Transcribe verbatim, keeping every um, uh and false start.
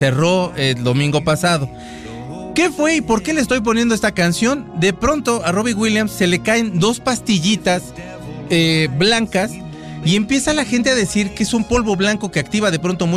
cerró el domingo pasado. ¿Qué fue y por qué le estoy poniendo esta canción? De pronto a Robbie Williams se le caen dos pastillitas eh, blancas y empieza la gente a decir que es un polvo blanco que activa de pronto muy